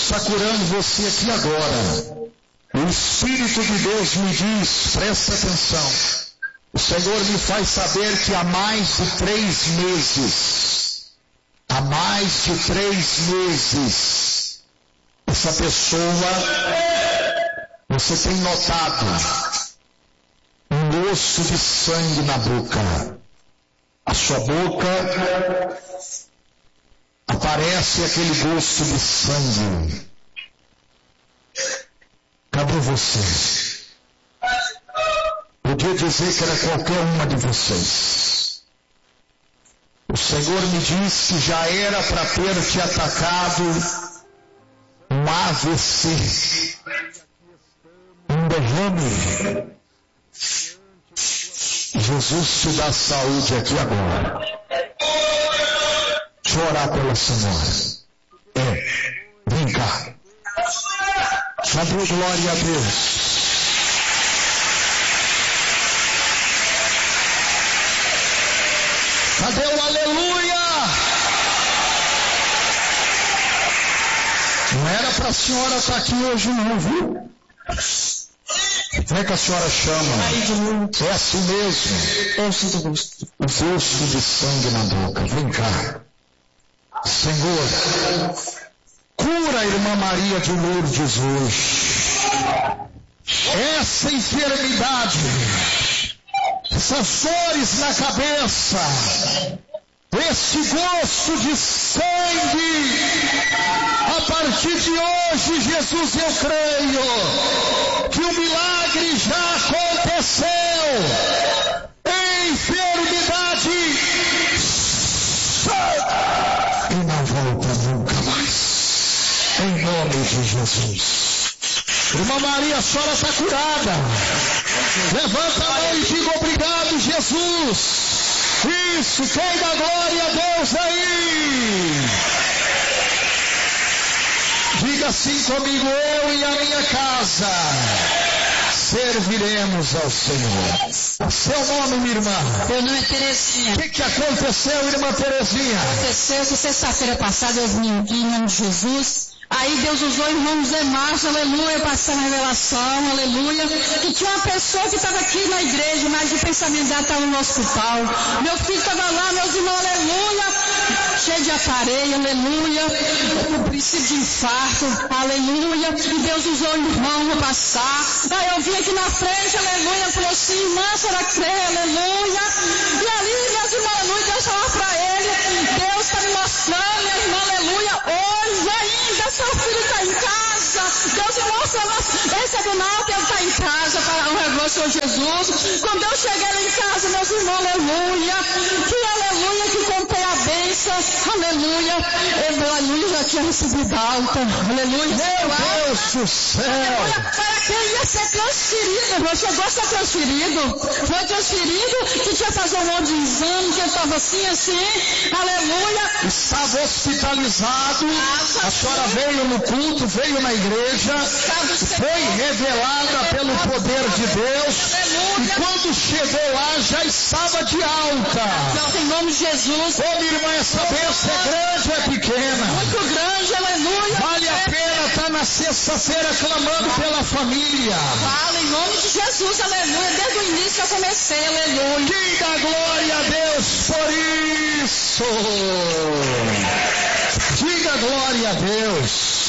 está curando você aqui agora. O Espírito de Deus me diz, presta atenção, o Senhor me faz saber que há mais de 3 meses, essa pessoa, você tem notado um gosto de sangue na boca. A sua boca aparece aquele gosto de sangue. Cadê você? Podia dizer que era qualquer uma de vocês. O Senhor me disse que já era para ter te atacado um AVC, um derrame. Jesus te dá saúde aqui agora. Deixa eu orar pela senhora. Vem cá. Só dê glória a Deus. Cadê o aleluia? Não era para a senhora estar aqui hoje não, viu? Como é que a senhora chama? É assim mesmo. O gosto de sangue na boca. Vem cá. Senhor, cura a irmã Maria de Lourdes hoje. Essa enfermidade, essas dores na cabeça, esse gosto de sangue, a partir de hoje, Jesus, eu creio que o milagre já aconteceu. Enfermidade e não volta nunca mais. Em nome de Jesus. Irmã Maria, a senhora está curada. Levanta a mão e diga obrigado, Jesus. Isso, quem dá glória a Deus aí? Diga assim comigo, eu e a minha casa serviremos ao Senhor. Seu nome, minha irmã? Meu nome é Terezinha. O que aconteceu, irmã Terezinha? Aconteceu que sexta-feira passada eu vim aqui em nome de Jesus. Aí Deus usou o irmão Zé Márcio, aleluia, passando a revelação, aleluia. Que tinha uma pessoa que estava aqui na igreja, mas o pensamento dela estava no hospital. Meu filho estava lá, meus irmãos, aleluia, cheio de aparelho, aleluia, com princípio de infarto, aleluia. E Deus usou o irmão para passar. Aí eu vim aqui na frente, aleluia, falou assim, irmã, a senhora crê, aleluia. E ali, meus irmãos, aleluia, Deus falou para ele, Deus está me mostrando, minha irmã, aleluia, hoje ainda seu filho está em casa. Deus mostra esse sinal que ele está em casa para honrar o Senhor Jesus. Quando eu cheguei lá em casa, meus irmãos, aleluia, que contei a bênção, aleluia, aleluia, já tinha recebido alta, aleluia. Meu Deus do céu! Para quem ia ser transferido, irmão, chegou a ser transferido, foi transferido, que tinha que fazer um monte de exame, que ele estava assim, aleluia. Estava hospitalizado, a senhora veio no culto, veio na igreja, foi revelada pelo poder de Deus, e quando chegou lá já estava de alta. Em nome de Jesus. Ô minha irmã, essa bênção é grande ou é pequena? Muito grande, aleluia. Vale a pena estar na sexta-feira clamando pela família. Fala em nome de Jesus, aleluia. Desde o início eu comecei, aleluia. Diga glória a Deus por isso. Diga glória a Deus.